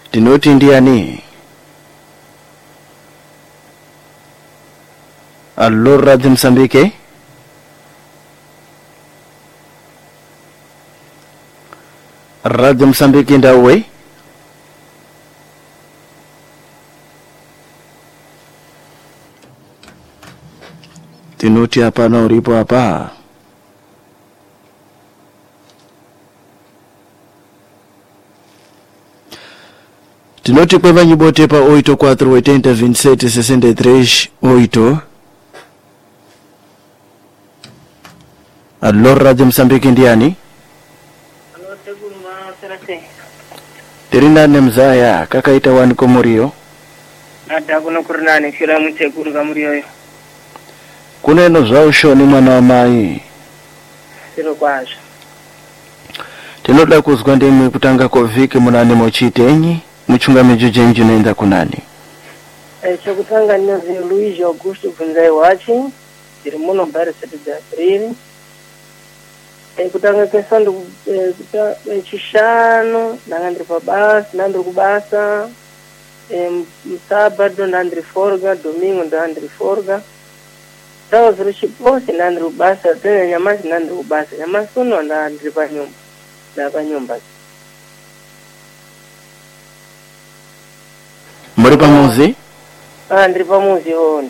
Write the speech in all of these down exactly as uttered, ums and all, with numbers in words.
Tinoti ndiani? Allo Radio Msambike. Radio Msambike ndawe. Tinoti hapa na uripo hapa. Tinoti kwa vanyibote pa oito quatro oitenta vinte e sete sessenta e três oito. Allo Radio Msambike ndiani? Allo seguru ma serate. Terina nemzaya kakaita wani komorio. Ada kuno kurnani fira mu seguru kamurio. Kuneno zao shoni mwana wa mai. Siro kwazo. Tinoda kuzwa ndimwe kutanga koviki munani mochitenyi. Muchunga mejuje nju naenda kunani. E chokutanga nyozi Luigi Augusto Vunzai wachi. Diri muno mbare sete de aprili. E kutanga kesandu e, kuta, e, chishano. Nangandri pa basi, nandri kubasa. E, msabado nandri forga, domingo nandri forga. Sawa zuru chiposi nandri kubasa. Tene nyamasi nandri kubasa. Nyamasi uno nandri pa nyumba. Na pa nyumba. Muri pamuzi? Ah, ndiri pamuzi hondi.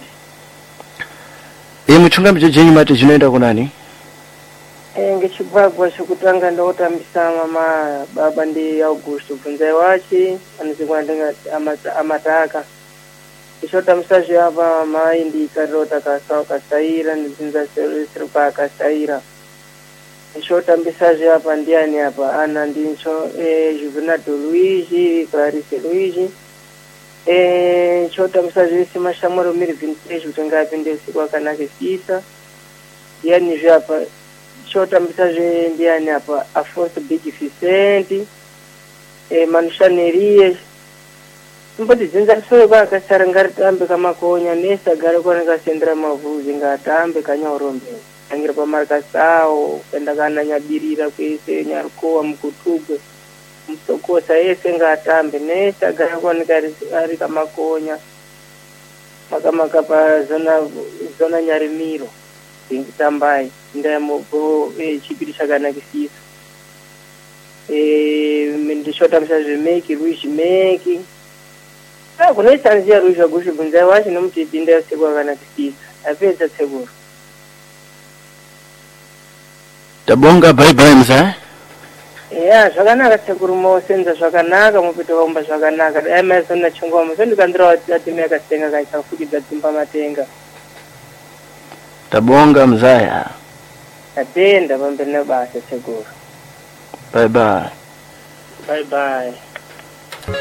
E muchunga mejuje nyu mati jinoenda kunani? E ngechibagwa chokutanga ndotambisa mama baba ndi Augusto Vunzai wachi anizikwa ndenga amata, amataka. Ishotambisa zve apa mai ndi karota kasawa kasaira ndizinza siri kwa kasaira. Ishotambisa zve apa ndiani apa ana ndincho e Juvenato Luigi, Clarice Luigi. Eh chota msajisi mashamoro miri vintage utenga pende siku akanake sisa. Yani hapa chota msaje ndiani hapa Afonso Big Vicente. Eh manishanerie. Mbodi zinza sio kwa kasarangari tambe kama konya nesa gari kwa ngasendra mavuzi ngatambe kanya urombe. Angira pa marka sao penda kana nyabirira kwese nyaruko mkutugwe. Msokosa yese ngatambe nesa gakwa nikari ari kamakonya makamaka pa zona zona nyarimiro ingitambai ndemo go e chipiri chakana kisisa e ndishota mshaje make wish make ah kuna sanzia ruja gushi Vunzai wachi nomtiti ndio sekwa kana kisisa apeza seguro Tabonga bye bye mzee. Yeah, zvakanaka sekurumo senza zvakanaka mupito kaumba zvakanaka. Dai maizona chingoma sendikandira ati mekastenga kaita kufukidza dzimba matenga. Tabonga mzaya. Atenda pambene basa sekuru. Bye bye. Bye bye.